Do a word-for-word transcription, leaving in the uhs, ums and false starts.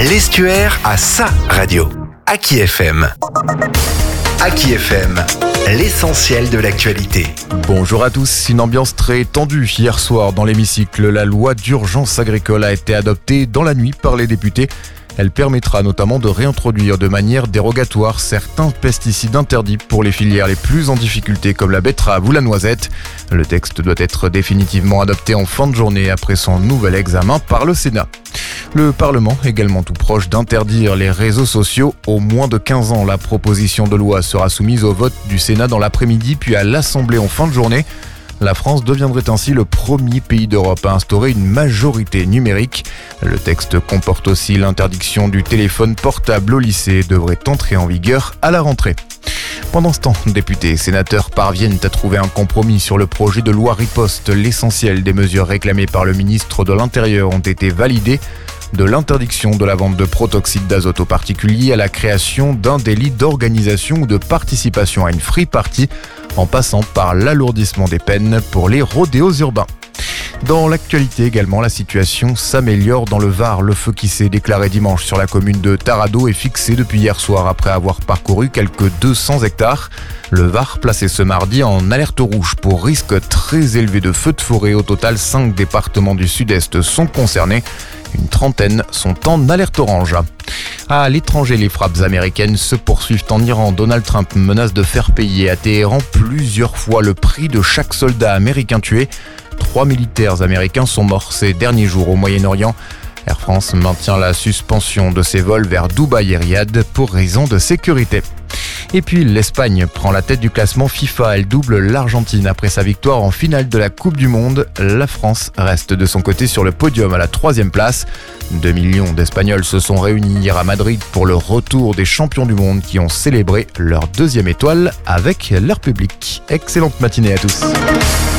L'Estuaire a sa radio. Aki F M. Aki F M, l'essentiel de l'actualité. Bonjour à tous, une ambiance très tendue hier soir dans l'hémicycle. La loi d'urgence agricole a été adoptée dans la nuit par les députés. Elle permettra notamment de réintroduire de manière dérogatoire certains pesticides interdits pour les filières les plus en difficulté comme la betterave ou la noisette. Le texte doit être définitivement adopté en fin de journée après son nouvel examen par le Sénat. Le Parlement, également tout proche d'interdire les réseaux sociaux aux moins de quinze ans. La proposition de loi sera soumise au vote du Sénat dans l'après-midi puis à l'Assemblée en fin de journée. La France deviendrait ainsi le premier pays d'Europe à instaurer une majorité numérique. Le texte comporte aussi l'interdiction du téléphone portable au lycée et devrait entrer en vigueur à la rentrée. Pendant ce temps, députés et sénateurs parviennent à trouver un compromis sur le projet de loi riposte. L'essentiel des mesures réclamées par le ministre de l'Intérieur ont été validées. De l'interdiction de la vente de protoxyde d'azote aux particuliers à la création d'un délit d'organisation ou de participation à une free party, en passant par l'alourdissement des peines pour les rodéos urbains. Dans l'actualité également, la situation s'améliore dans le Var. Le feu qui s'est déclaré dimanche sur la commune de Taradot est fixé depuis hier soir après avoir parcouru quelques deux cents hectares. Le Var placé ce mardi en alerte rouge pour risque très élevé de feux de forêt. Au total, cinq départements du sud-est sont concernés. Une trentaine sont en alerte orange. À l'étranger, les frappes américaines se poursuivent en Iran. Donald Trump menace de faire payer à Téhéran plusieurs fois le prix de chaque soldat américain tué. Trois militaires américains sont morts ces derniers jours au Moyen-Orient. Air France maintient la suspension de ses vols vers Dubaï et Riyad pour raison de sécurité. Et puis l'Espagne prend la tête du classement FIFA. Elle double l'Argentine après sa victoire en finale de la Coupe du Monde. La France reste de son côté sur le podium à la troisième place. Deux millions d'Espagnols se sont réunis hier à Madrid pour le retour des champions du monde qui ont célébré leur deuxième étoile avec leur public. Excellente matinée à tous.